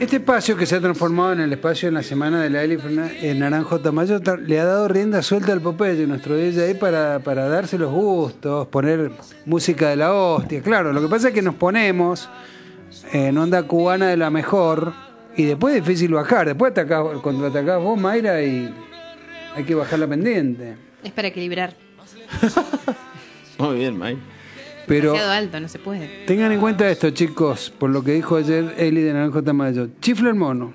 Este espacio que se ha transformado en el espacio en la semana de la Eli en Naranjo Tamayo le ha dado rienda suelta al Popeye, nuestro DJ, para darse los gustos, poner música de la hostia. Claro, lo que pasa es que nos ponemos en onda cubana de la mejor y después es difícil bajar. Después contraatacás vos, Mayra, y hay que bajar la pendiente. Es para equilibrar. Muy bien, Mayra. Pero demasiado alto, no se puede. Tengan en cuenta esto, chicos, por lo que dijo ayer Eli de Naranjo Tamayo. Chifla el mono.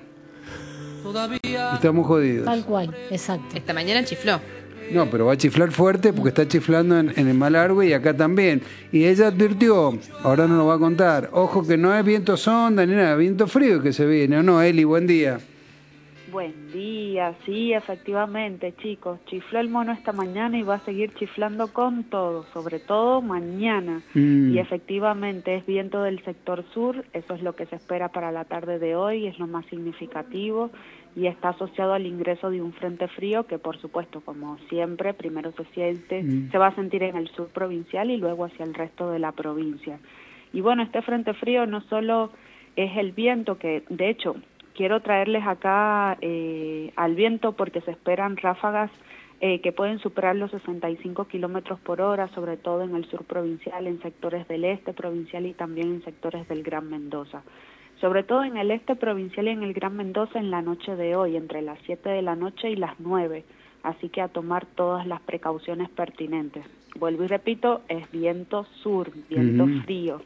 Estamos jodidos. Tal cual, exacto. Esta mañana chifló. No, pero va a chiflar fuerte porque está chiflando en el Malargüe y acá también. Y ella advirtió, ahora no lo va a contar, ojo que no es viento sonda ni nada, viento frío que se viene. ¿O no, Eli? Buen día. Buen día, sí, efectivamente, chicos. Chifló el mono esta mañana y va a seguir chiflando con todo, sobre todo mañana. Y efectivamente es viento del sector sur, eso es lo que se espera para la tarde de hoy, es lo más significativo y está asociado al ingreso de un frente frío que, por supuesto, como siempre, primero se va a sentir en el sur provincial y luego hacia el resto de la provincia. Y bueno, este frente frío no solo es el viento que, de hecho, quiero traerles acá al viento porque se esperan ráfagas que pueden superar los 65 kilómetros por hora, sobre todo en el sur provincial, en sectores del este provincial y también en sectores del Gran Mendoza. Sobre todo en el este provincial y en el Gran Mendoza en la noche de hoy, entre las 7 de la noche y las 9. Así que a tomar todas las precauciones pertinentes. Vuelvo y repito, es viento sur, viento frío.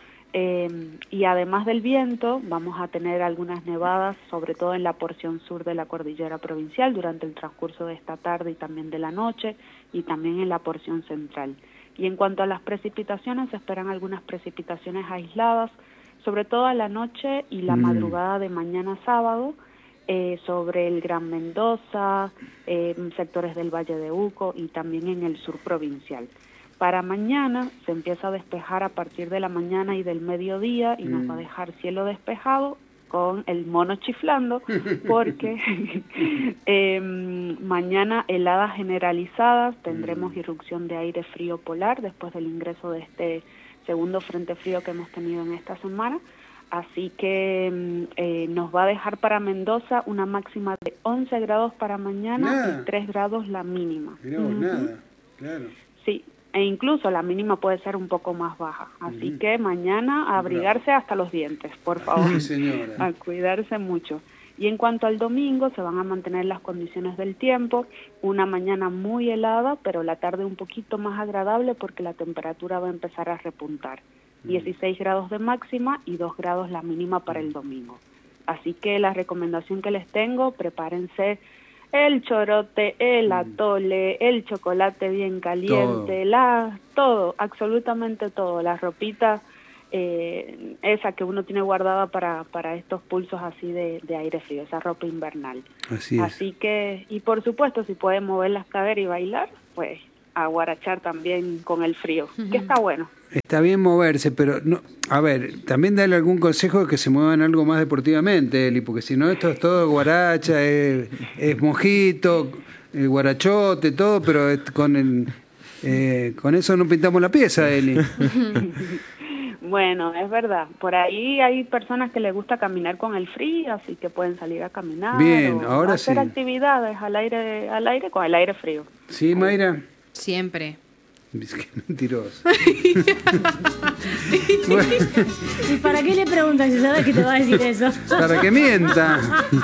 Y además del viento, vamos a tener algunas nevadas, sobre todo en la porción sur de la cordillera provincial durante el transcurso de esta tarde y también de la noche, y también en la porción central. Y en cuanto a las precipitaciones, se esperan algunas precipitaciones aisladas, sobre todo a la noche y la madrugada de mañana sábado, sobre el Gran Mendoza, sectores del Valle de Uco y también en el sur provincial. Para mañana se empieza a despejar a partir de la mañana y del mediodía y nos va a dejar cielo despejado con el mono chiflando porque mañana heladas generalizadas, tendremos irrupción de aire frío polar después del ingreso de este segundo frente frío que hemos tenido en esta semana. Así que nos va a dejar para Mendoza una máxima de 11 grados para mañana y 3 grados la mínima. Mirá vos, nada, claro. Sí. E incluso la mínima puede ser un poco más baja. Así que mañana a abrigarse hasta los dientes, por favor. Sí, señora. A cuidarse mucho. Y en cuanto al domingo, se van a mantener las condiciones del tiempo. Una mañana muy helada, pero la tarde un poquito más agradable porque la temperatura va a empezar a repuntar. 16 grados de máxima y 2 grados la mínima para el domingo. Así que la recomendación que les tengo, prepárense el chorote, el atole, el chocolate bien caliente, todo, absolutamente todo, la ropita esa que uno tiene guardada para estos pulsos así de aire frío, esa ropa invernal. Así que, y por supuesto, si pueden mover las caderas y bailar, pues a guarachar también con el frío, que está bueno. Está bien moverse, pero no, a ver, también dale algún consejo de que se muevan algo más deportivamente, Eli, porque si no esto es todo guaracha, es mojito, guarachote, todo, pero con eso no pintamos la pieza, Eli. Bueno, es verdad. Por ahí hay personas que les gusta caminar con el frío, así que pueden salir a caminar. Bien, o ahora hacer sí. actividades al aire con el aire frío. ¿Sí, Mayra? Siempre. Qué mentiroso. Bueno. ¿Y para qué le preguntas si sabes que te va a decir eso? Para que mienta.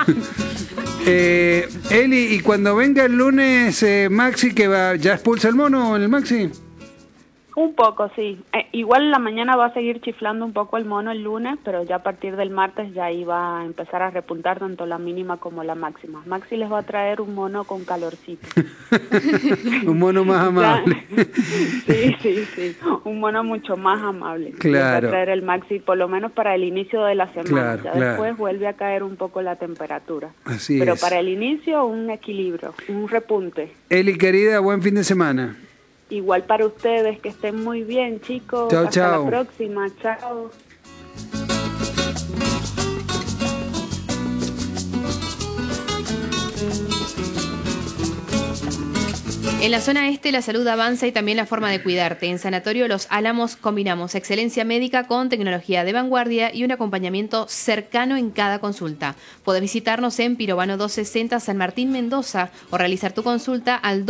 Eli, y cuando venga el lunes Maxi, que va, ¿ya expulsa el mono en el Maxi? Un poco, sí. Igual en la mañana va a seguir chiflando un poco el mono el lunes, pero ya a partir del martes ya iba a empezar a repuntar tanto la mínima como la máxima. Maxi les va a traer un mono con calorcito. Un mono más amable. Sí. Un mono mucho más amable. Claro. Les va a traer el Maxi, por lo menos para el inicio de la semana. Claro. Después vuelve a caer un poco la temperatura. Así pero es. Para el inicio, un equilibrio, un repunte. Eli, querida, buen fin de semana. Igual para ustedes, que estén muy bien, chicos. Chao, Hasta chao. la próxima. Chao. En la zona este la salud avanza y también la forma de cuidarte. En Sanatorio Los Álamos combinamos excelencia médica con tecnología de vanguardia y un acompañamiento cercano en cada consulta. Podés visitarnos en Pirovano 260 San Martín, Mendoza, o realizar tu consulta al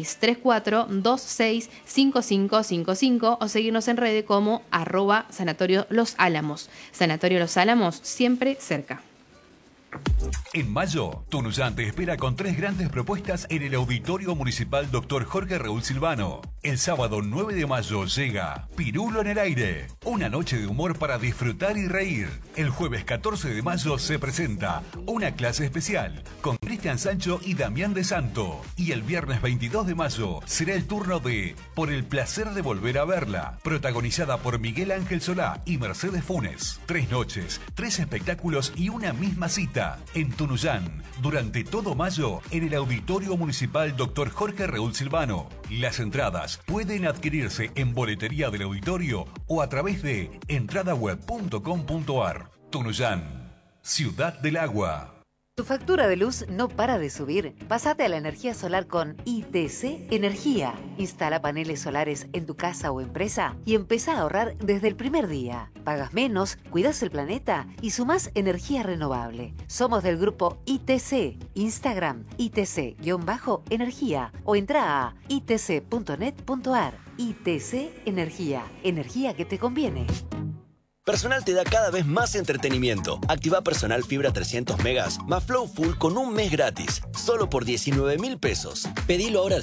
2634-265555 o seguirnos en redes como @Sanatorio Los Álamos. Sanatorio Los Álamos, siempre cerca. En mayo, Tunuyán te espera con 3 grandes propuestas en el Auditorio Municipal Dr. Jorge Raúl Silvano. El sábado 9 de mayo llega Pirulo en el Aire, una noche de humor para disfrutar y reír. El jueves 14 de mayo se presenta una clase especial con Cristian Sancho y Damián de Santo. Y el viernes 22 de mayo será el turno de Por el placer de volver a verla, protagonizada por Miguel Ángel Solá y Mercedes Funes. 3 noches, 3 espectáculos y una misma cita en Tunuyán, durante todo mayo, en el Auditorio Municipal Dr. Jorge Raúl Silvano. Las entradas pueden adquirirse en boletería del auditorio o a través de entradaweb.com.ar. Tunuyán, Ciudad del Agua. ¿Tu factura de luz no para de subir? Pásate a la energía solar con ITC Energía. Instala paneles solares en tu casa o empresa y empezá a ahorrar desde el primer día. Pagas menos, cuidas el planeta y sumás energía renovable. Somos del grupo ITC. Instagram ITC-energía o entra a itc.net.ar. ITC Energía. Energía que te conviene. Personal te da cada vez más entretenimiento. Activa Personal Fibra 300 megas más Flow Full con un mes gratis. Solo por 19.000 pesos. Pedilo ahora al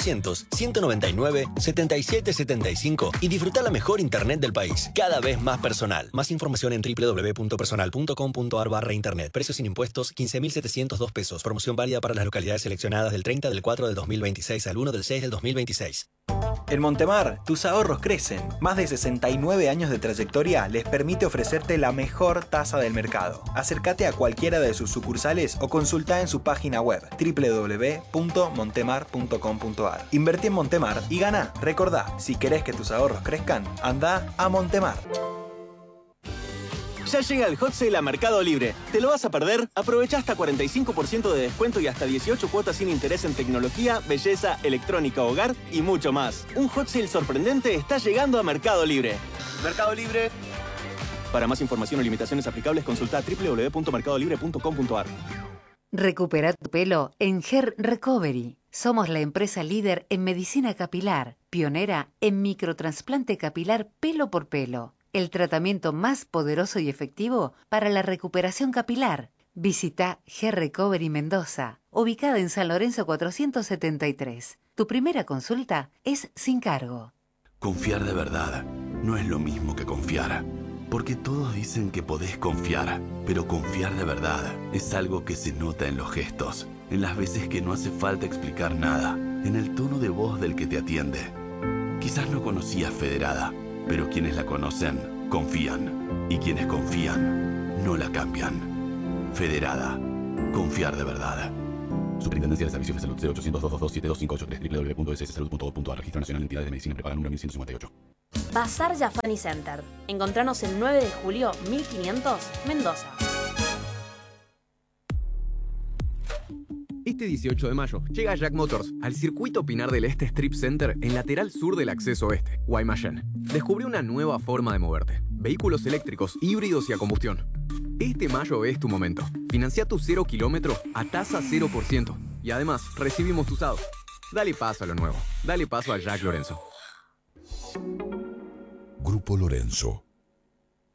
0800-199-7775 y disfruta la mejor internet del país. Cada vez más personal. Más información en www.personal.com.ar/internet. Precio sin impuestos, 15.702 pesos. Promoción válida para las localidades seleccionadas del 30 del 4 del 2026 al 1 del 6 del 2026. En Montemar, tus ahorros crecen. Más de 69 años de trayectoria les permite ofrecerte la mejor tasa del mercado. Acércate a cualquiera de sus sucursales o consulta en su página web www.montemar.com.ar. Invertí en Montemar y gana. Recordá, si querés que tus ahorros crezcan, anda a Montemar. Ya llega el Hot Sale a Mercado Libre. ¿Te lo vas a perder? Aprovecha hasta 45% de descuento y hasta 18 cuotas sin interés en tecnología, belleza, electrónica, hogar y mucho más. Un Hot Sale sorprendente está llegando a Mercado Libre. Mercado Libre. Para más información o limitaciones aplicables, consulta www.mercadolibre.com.ar. Recupera tu pelo en Hair Recovery. Somos la empresa líder en medicina capilar, pionera en microtrasplante capilar pelo por pelo. El tratamiento más poderoso y efectivo para la recuperación capilar. Visita Hair Recovery Mendoza, ubicada en San Lorenzo 473. Tu primera consulta es sin cargo. Confiar de verdad no es lo mismo que confiar. Porque todos dicen que podés confiar, pero confiar de verdad es algo que se nota en los gestos, en las veces que no hace falta explicar nada, en el tono de voz del que te atiende. Quizás no conocías Federada, pero quienes la conocen, confían. Y quienes confían, no la cambian. Federada. Confiar de verdad. Superintendencia de Servicios de Salud 0800-222-7258 www.sssalud.gov.ar. Registro Nacional de Entidades de Medicina Prepaga número 1158. Bazar Jafani Center. Encontranos el 9 de julio 1500, Mendoza. Este 18 de mayo llega Jack Motors al circuito Pinar del Este Strip Center en lateral sur del acceso oeste, Guaymallén. Descubre una nueva forma de moverte. Vehículos eléctricos, híbridos y a combustión. Este mayo es tu momento. Financia tu 0 kilómetro a tasa 0%. Y además, recibimos tu usado. Dale paso a lo nuevo. Dale paso a Jack Lorenzo. Grupo Lorenzo.